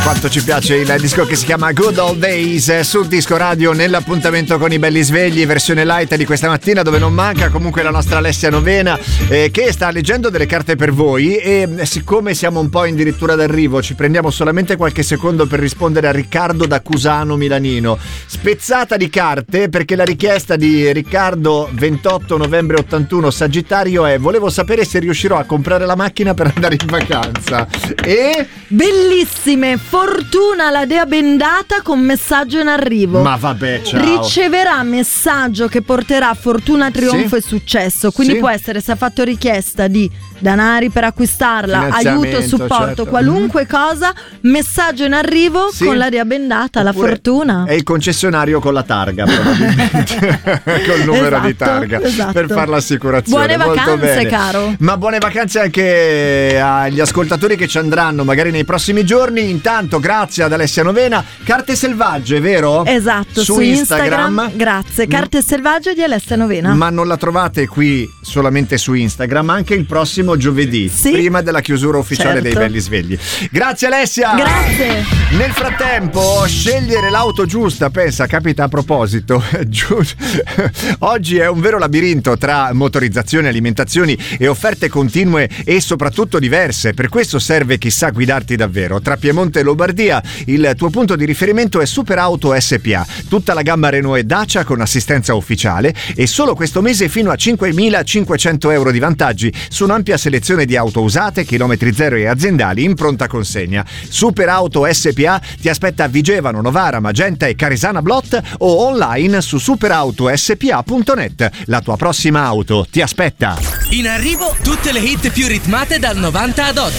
Quanto ci piace il disco che si chiama Good Old Days su Disco Radio, nell'appuntamento con i belli svegli, versione light di questa mattina, dove non manca comunque la nostra Alessia Novena che sta leggendo delle carte per voi, e siccome siamo un po' addirittura d'arrivo ci prendiamo solamente qualche secondo per rispondere a Riccardo da Cusano Milanino. Spezzata di carte, perché la richiesta di Riccardo, 28 novembre 81, Sagittario, è: volevo sapere se riuscirò a comprare la macchina per andare in vacanza. E bellissime, fortuna la dea bendata con messaggio in arrivo. Ma vabbè, ciao. Riceverà messaggio che porterà fortuna, trionfo e successo. Quindi può essere, se ha fatto richiesta di danari per acquistarla, aiuto, supporto, certo, qualunque cosa, messaggio in arrivo con la dea bendata. Oppure la fortuna è il concessionario con la targa, probabilmente col numero di targa, per fare l'assicurazione. Buone vacanze, caro. Ma buone vacanze anche agli ascoltatori che ci andranno magari nei prossimi giorni. Intanto grazie ad Alessia Novena. Carte selvagge, vero? Esatto, su Instagram. Grazie, Carte selvagge di Alessia Novena. Ma non la trovate qui solamente su Instagram, anche il prossimo giovedì, prima della chiusura ufficiale dei belli svegli. Grazie Alessia. Grazie. Nel frattempo, scegliere l'auto giusta, pensa, capita a proposito. Oggi è un vero labirinto tra motorizzazioni, alimentazioni e offerte continue e soprattutto diverse. Per questo serve chi sa guidarti davvero. Tra Piemonte e Lombardia il tuo punto di riferimento è Superauto SPA, tutta la gamma Renault e Dacia con assistenza ufficiale, e solo questo mese fino a 5.500 euro di vantaggi su un'ampia selezione di auto usate, chilometri zero e aziendali in pronta consegna. Superauto SPA ti aspetta a Vigevano, Novara, Magenta e Caresana Blot, o online su superautospa.net. La tua prossima auto ti aspetta. In arrivo tutte le hit più ritmate dal 90 ad oggi.